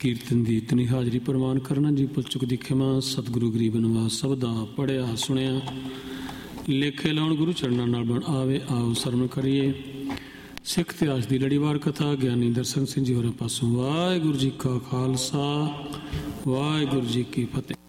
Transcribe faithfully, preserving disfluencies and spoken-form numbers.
ਕੀਰਤਨ ਦੀ ਇਤਨੀ ਹਾਜ਼ਰੀ ਪ੍ਰਵਾਨ ਕਰਨਾ ਜੀ। ਭੁੱਲ ਚੁੱਕ ਦੀ ਖਿਮਾ, ਸਤਿਗੁਰੂ ਗਰੀਬ ਨਿਵਾਸ ਸਭ ਦਾ ਪੜ੍ਹਿਆ ਸੁਣਿਆ ਲੇਖੇ ਲਾਉਣ ਗੁਰੂ ਚਰਨਾਂ ਨਾਲ ਬਣ ਆਵੇ। ਆਓ ਸਰਵਣ ਕਰੀਏ ਸਿੱਖ ਇਤਿਹਾਸ ਦੀ ਲੜੀਵਾਰ ਕਥਾ ਗਿਆਨੀ ਦਰਸ਼ਨ ਸਿੰਘ ਜੀ ਹੋਰਾਂ ਪਾਸੋਂ। ਵਾਹਿਗੁਰੂ ਜੀ ਕਾ ਖਾਲਸਾ, ਵਾਹਿਗੁਰੂ ਜੀ ਕੀ ਫਤਿਹ।